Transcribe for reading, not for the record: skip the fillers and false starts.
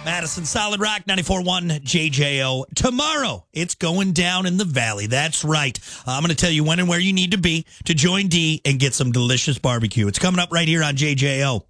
Madison, Solid Rock, 94.1 JJO. Tomorrow, it's going down in the valley. That's right. I'm going to tell you when and where you need to be to join D and get some delicious barbecue. It's coming up right here on JJO.